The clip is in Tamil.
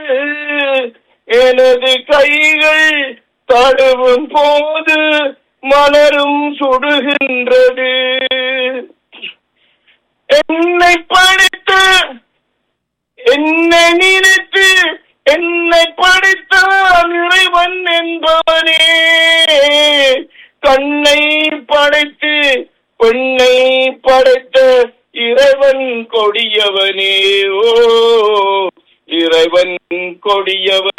எனது கைகள் தழுவும் போது மலரும் சுடுகின்றது. என்னை படித்து என்னை நினைத்து என்னை படித்தான் இறைவன் என்பவனே, கண்ணை படைத்து பெண்ணை படைத்த இறைவன் கொடியவனே. ஓ இறைவன் கொடியவன்.